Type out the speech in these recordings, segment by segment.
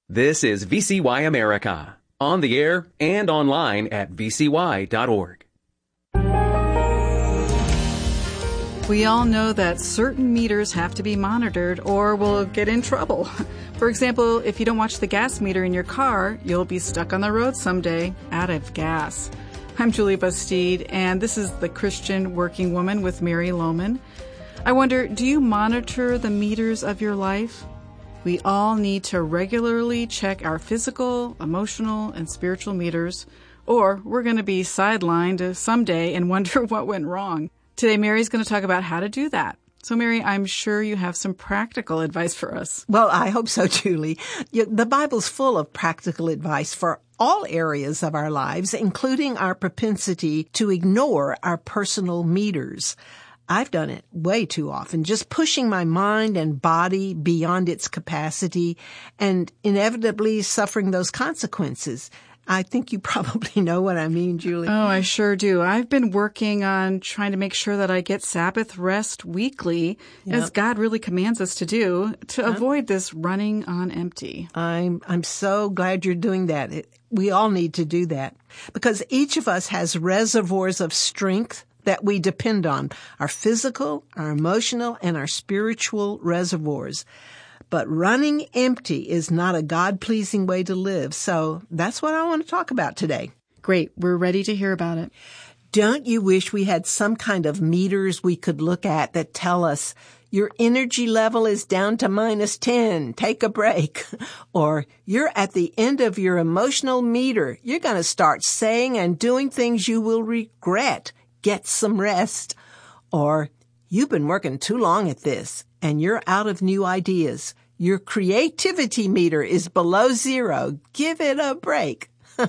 This is VCY America, on the air and online at vcy.org. We all know that certain meters have to be monitored or we'll get in trouble. For example, if you don't watch the gas meter in your car, you'll be stuck on the road someday out of gas. I'm Julie Bastide, and this is The Christian Working Woman with Mary Lohman. I wonder, do you monitor the meters of your life? We all need to regularly check our physical, emotional, and spiritual meters, or we're going to be sidelined someday and wonder what went wrong. Today, Mary's going to talk about how to do that. So, Mary, I'm sure you have some practical advice for us. Well, I hope so, Julie. The Bible's full of practical advice for all areas of our lives, including our propensity to ignore our personal meters. I've done it way too often, just pushing my mind and body beyond its capacity and inevitably suffering those consequences. I think you probably know what I mean, Julie. Oh, I sure do. I've been working on trying to make sure that I get Sabbath rest weekly, as God really commands us to do, to avoid this running on empty. I'm so glad you're doing that. We all need to do that because each of us has reservoirs of strength that we depend on, our physical, our emotional, and our spiritual reservoirs. But running empty is not a God-pleasing way to live, so that's what I want to talk about today. Great. We're ready to hear about it. Don't you wish we had some kind of meters we could look at that tell us, your energy level is down to -10, take a break. Or, you're at the end of your emotional meter, you're going to start saying and doing things you will regret. Get some rest. Or, you've been working too long at this and you're out of new ideas. Your creativity meter is below 0. Give it a break.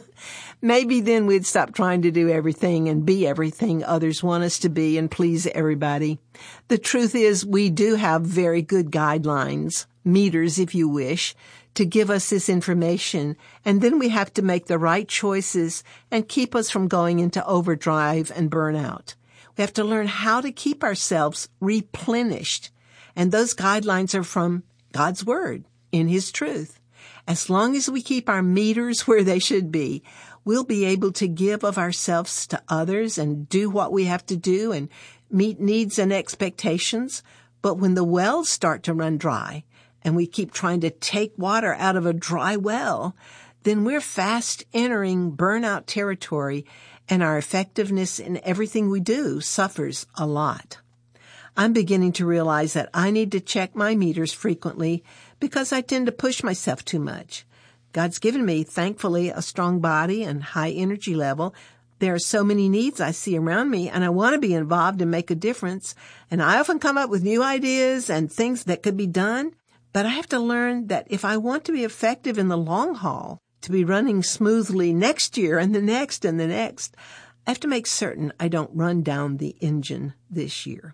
Maybe then we'd stop trying to do everything and be everything others want us to be and please everybody. The truth is we do have very good guidelines, meters if you wish, to give us this information, and then we have to make the right choices and keep us from going into overdrive and burnout. We have to learn how to keep ourselves replenished, and those guidelines are from God's Word, in His truth. As long as we keep our meters where they should be, we'll be able to give of ourselves to others and do what we have to do and meet needs and expectations. But when the wells start to run dry, and we keep trying to take water out of a dry well, then we're fast entering burnout territory, and our effectiveness in everything we do suffers a lot. I'm beginning to realize that I need to check my meters frequently because I tend to push myself too much. God's given me, thankfully, a strong body and high energy level. There are so many needs I see around me, and I want to be involved and make a difference. And I often come up with new ideas and things that could be done. But I have to learn that if I want to be effective in the long haul, to be running smoothly next year and the next and the next, I have to make certain I don't run down the engine this year.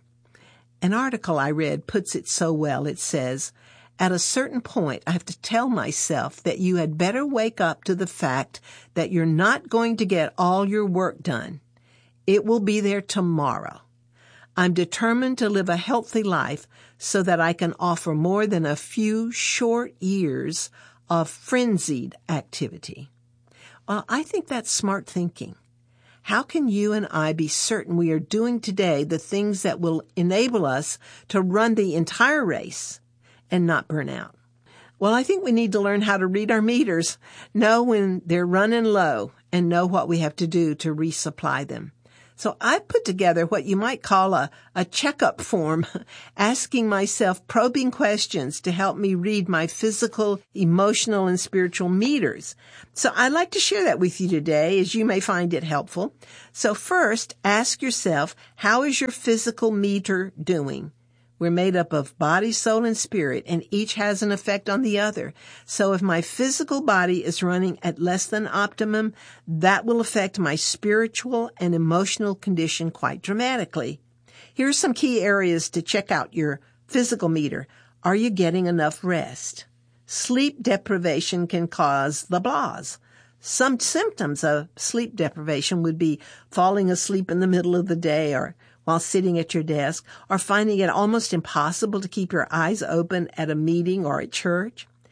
An article I read puts it so well. It says, at a certain point, I have to tell myself that you had better wake up to the fact that you're not going to get all your work done. It will be there tomorrow. I'm determined to live a healthy life so that I can offer more than a few short years of frenzied activity. Well, I think that's smart thinking. How can you and I be certain we are doing today the things that will enable us to run the entire race and not burn out? Well, I think we need to learn how to read our meters, know when they're running low, and know what we have to do to resupply them. So I put together what you might call a checkup form, asking myself probing questions to help me read my physical, emotional, and spiritual meters. So I'd like to share that with you today, as you may find it helpful. So first, ask yourself, how is your physical meter doing? We're made up of body, soul, and spirit, and each has an effect on the other. So if my physical body is running at less than optimum, that will affect my spiritual and emotional condition quite dramatically. Here are some key areas to check out your physical meter. Are you getting enough rest? Sleep deprivation can cause the blahs. Some symptoms of sleep deprivation would be falling asleep in the middle of the day or while sitting at your desk, or finding it almost impossible to keep your eyes open at a meeting or at church.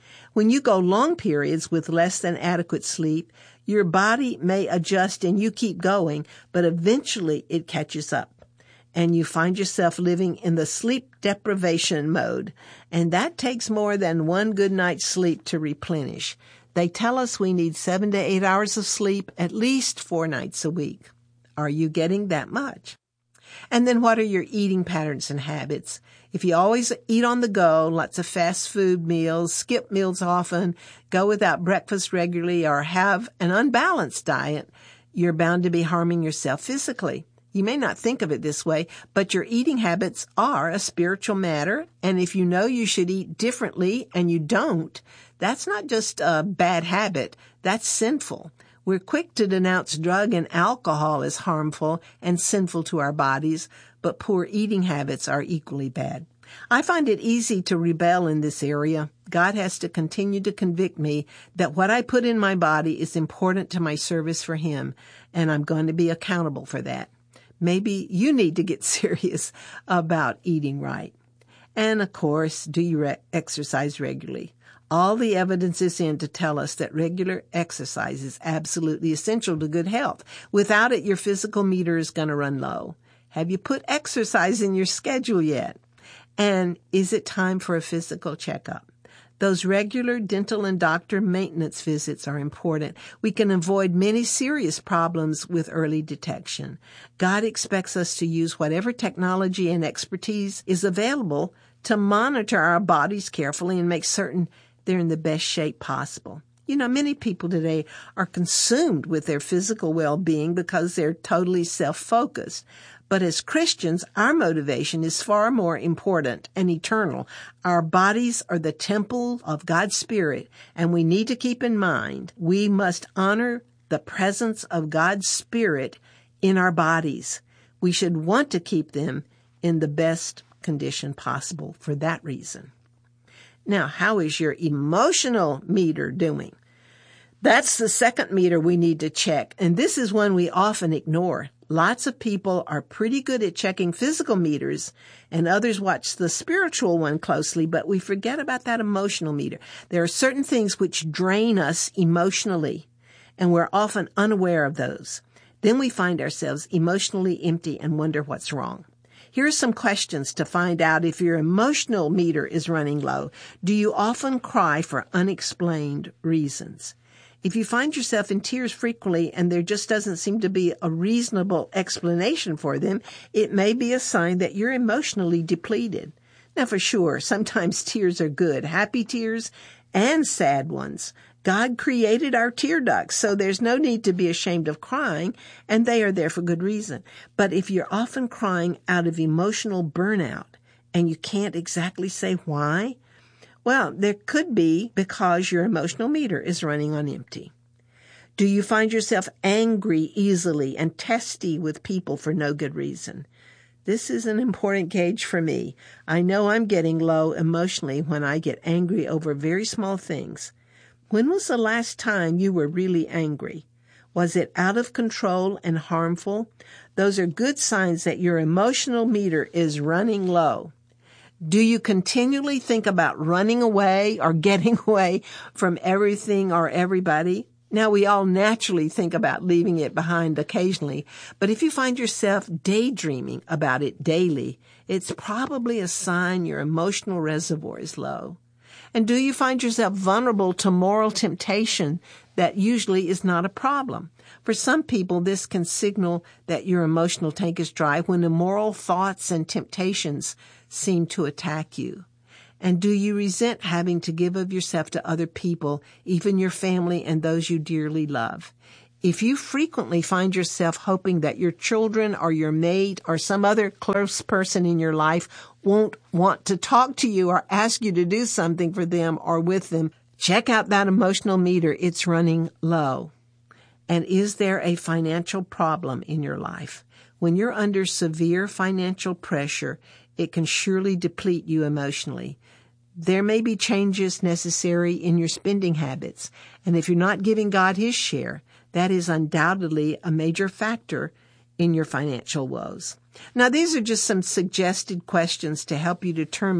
When you go long periods with less than adequate sleep, your body may adjust and you keep going, but eventually it catches up. And you find yourself living in the sleep deprivation mode. And that takes more than one good night's sleep to replenish. They tell us we need 7 to 8 hours of sleep at least 4 nights a week. Are you getting that much? And then what are your eating patterns and habits? If you always eat on the go, lots of fast food meals, skip meals often, go without breakfast regularly, or have an unbalanced diet, you're bound to be harming yourself physically. You may not think of it this way, but your eating habits are a spiritual matter, and if you know you should eat differently and you don't, that's not just a bad habit, that's sinful. We're quick to denounce drug and alcohol as harmful and sinful to our bodies, but poor eating habits are equally bad. I find it easy to rebel in this area. God has to continue to convict me that what I put in my body is important to my service for Him, and I'm going to be accountable for that. Maybe you need to get serious about eating right. And of course, do you exercise regularly? All the evidence is in to tell us that regular exercise is absolutely essential to good health. Without it, your physical meter is going to run low. Have you put exercise in your schedule yet? And is it time for a physical checkup? Those regular dental and doctor maintenance visits are important. We can avoid many serious problems with early detection. God expects us to use whatever technology and expertise is available to monitor our bodies carefully and make certain they're in the best shape possible. You know, many people today are consumed with their physical well-being because they're totally self-focused. But as Christians, our motivation is far more important and eternal. Our bodies are the temple of God's Spirit, and we need to keep in mind we must honor the presence of God's Spirit in our bodies. We should want to keep them in the best condition possible for that reason. Now, how is your emotional meter doing? That's the second meter we need to check, and this is one we often ignore. Lots of people are pretty good at checking physical meters, and others watch the spiritual one closely, but we forget about that emotional meter. There are certain things which drain us emotionally, and we're often unaware of those. Then we find ourselves emotionally empty and wonder what's wrong. Here are some questions to find out if your emotional meter is running low. Do you often cry for unexplained reasons? If you find yourself in tears frequently and there just doesn't seem to be a reasonable explanation for them, it may be a sign that you're emotionally depleted. Now, for sure, sometimes tears are good, happy tears and sad ones. God created our tear ducts, so there's no need to be ashamed of crying, and they are there for good reason. But if you're often crying out of emotional burnout and you can't exactly say why, well, there could be because your emotional meter is running on empty. Do you find yourself angry easily and testy with people for no good reason? This is an important gauge for me. I know I'm getting low emotionally when I get angry over very small things. When was the last time you were really angry? Was it out of control and harmful? Those are good signs that your emotional meter is running low. Do you continually think about running away or getting away from everything or everybody? Now, we all naturally think about leaving it behind occasionally, but if you find yourself daydreaming about it daily, it's probably a sign your emotional reservoir is low. And do you find yourself vulnerable to moral temptation that usually is not a problem? For some people, this can signal that your emotional tank is dry when immoral thoughts and temptations seem to attack you. And do you resent having to give of yourself to other people, even your family and those you dearly love? If you frequently find yourself hoping that your children or your mate or some other close person in your life won't want to talk to you or ask you to do something for them or with them, check out that emotional meter. It's running low. And is there a financial problem in your life? When you're under severe financial pressure, it can surely deplete you emotionally. There may be changes necessary in your spending habits, and if you're not giving God His share, that is undoubtedly a major factor in your financial woes. Now, these are just some suggested questions to help you determine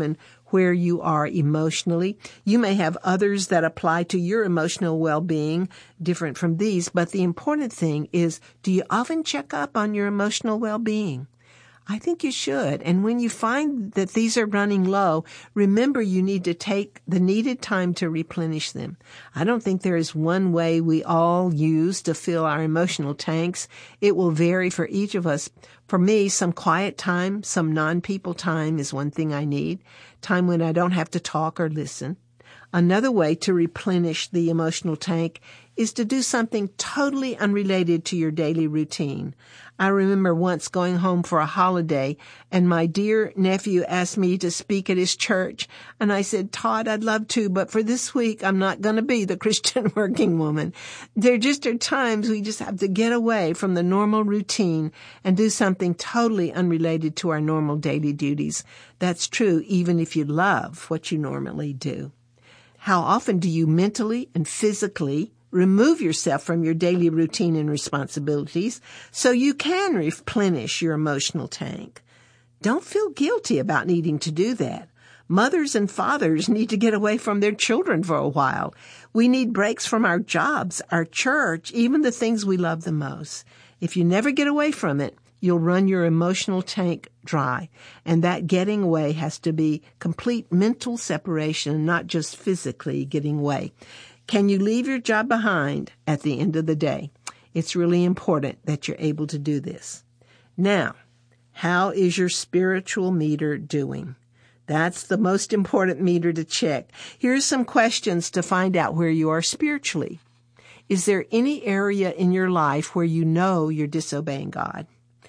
where you are emotionally. You may have others that apply to your emotional well-being, different from these, but the important thing is, do you often check up on your emotional well-being? I think you should. And when you find that these are running low, remember you need to take the needed time to replenish them. I don't think there is one way we all use to fill our emotional tanks. It will vary for each of us. For me, some quiet time, some non-people time is one thing I need. Time when I don't have to talk or listen. Another way to replenish the emotional tank is to do something totally unrelated to your daily routine. I remember once going home for a holiday, and my dear nephew asked me to speak at his church, and I said, Todd, I'd love to, but for this week, I'm not going to be the Christian working woman. There just are times we just have to get away from the normal routine and do something totally unrelated to our normal daily duties. That's true even if you love what you normally do. How often do you mentally and physically remove yourself from your daily routine and responsibilities so you can replenish your emotional tank? Don't feel guilty about needing to do that. Mothers and fathers need to get away from their children for a while. We need breaks from our jobs, our church, even the things we love the most. If you never get away from it, you'll run your emotional tank dry. And that getting away has to be complete mental separation, not just physically getting away. Can you leave your job behind at the end of the day? It's really important that you're able to do this. Now, how is your spiritual meter doing? That's the most important meter to check. Here's some questions to find out where you are spiritually. Is there any area in your life where you know you're disobeying God?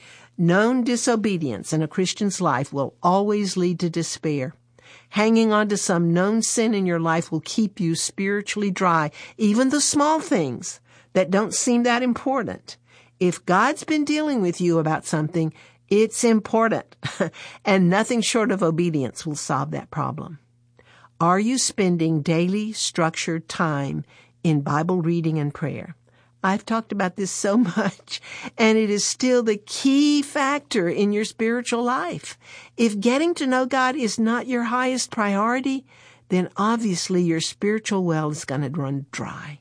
Known disobedience in a Christian's life will always lead to despair. Hanging on to some known sin in your life will keep you spiritually dry, even the small things that don't seem that important. If God's been dealing with you about something, it's important, and nothing short of obedience will solve that problem. Are you spending daily structured time in Bible reading and prayer? I've talked about this so much, and it is still the key factor in your spiritual life. If getting to know God is not your highest priority, then obviously your spiritual well is going to run dry.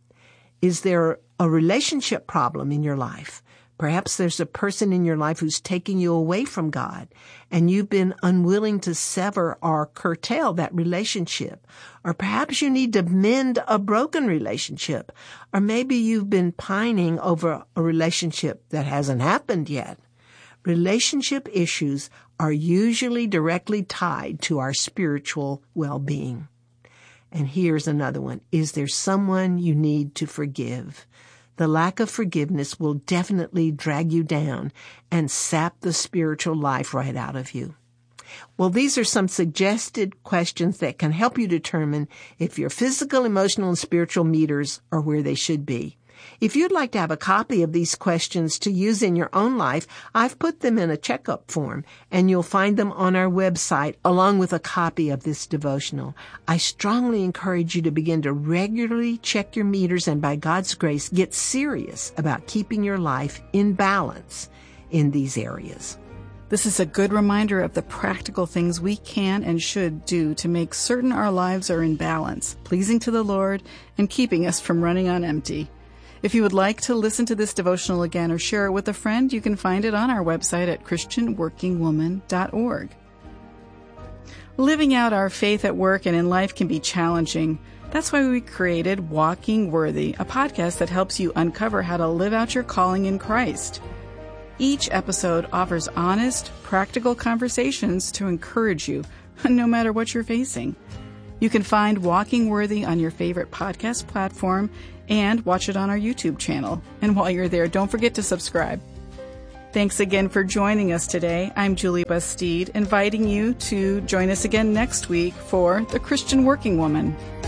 Is there a relationship problem in your life? Perhaps there's a person in your life who's taking you away from God, and you've been unwilling to sever or curtail that relationship. Or perhaps you need to mend a broken relationship. Or maybe you've been pining over a relationship that hasn't happened yet. Relationship issues are usually directly tied to our spiritual well-being. And here's another one. Is there someone you need to forgive? The lack of forgiveness will definitely drag you down and sap the spiritual life right out of you. Well, these are some suggested questions that can help you determine if your physical, emotional, and spiritual meters are where they should be. If you'd like to have a copy of these questions to use in your own life, I've put them in a checkup form, and you'll find them on our website along with a copy of this devotional. I strongly encourage you to begin to regularly check your meters and by God's grace, get serious about keeping your life in balance in these areas. This is a good reminder of the practical things we can and should do to make certain our lives are in balance, pleasing to the Lord, and keeping us from running on empty. If you would like to listen to this devotional again or share it with a friend, you can find it on our website at christianworkingwoman.org. Living out our faith at work and in life can be challenging. That's why we created Walking Worthy, a podcast that helps you uncover how to live out your calling in Christ. Each episode offers honest, practical conversations to encourage you, no matter what you're facing. You can find Walking Worthy on your favorite podcast platform and watch it on our YouTube channel. And while you're there, don't forget to subscribe. Thanks again for joining us today. I'm Julie Bastide, inviting you to join us again next week for The Christian Working Woman.